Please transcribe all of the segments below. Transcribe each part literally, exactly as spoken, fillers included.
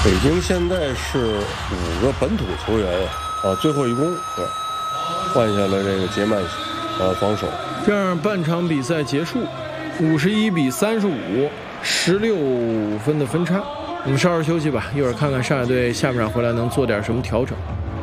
北京现在是五个本土球员啊，最后一攻对换下了这个杰曼呃防守。 这样半场比赛结束，五十一比三十五，十六分的分差。我们稍事休息吧，一会儿看看上海队下半场回来能做点什么调整。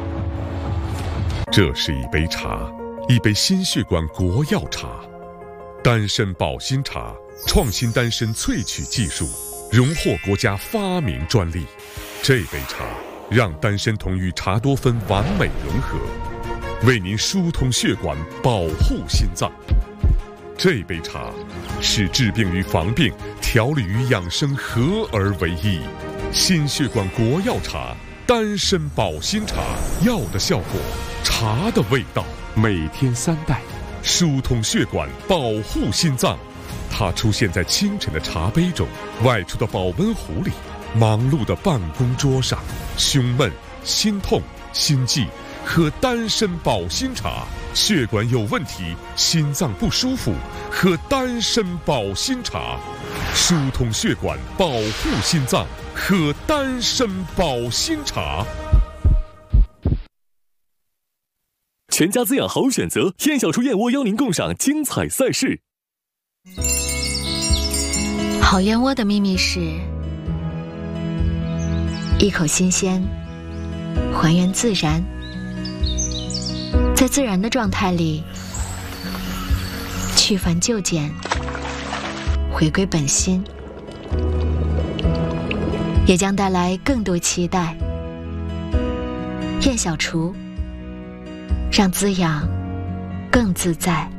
这是一杯茶，一杯心血管国药茶，丹参保心茶，创新丹参萃取技术，荣获国家发明专利。这杯茶让丹参同与茶多酚完美融合，为您疏通血管，保护心脏。这杯茶是治病与防病、调理与养生合而为一。心血管国药茶，丹参保心茶，药的效果，茶的味道，每天三袋，疏通血管，保护心脏。它出现在清晨的茶杯中，外出的保温壶里，忙碌的办公桌上。胸闷、心痛、心悸，喝丹参保心茶；血管有问题、心脏不舒服，喝丹参保心茶。疏通血管，保护心脏，喝丹参保心茶。 全家滋养好选择，燕小厨燕窝邀您共赏精彩赛事。 好燕窝的秘密是一口新鲜，还原自然，在自然的状态里去繁就简，回归本心，也将带来更多期待。燕小厨，让滋养更自在。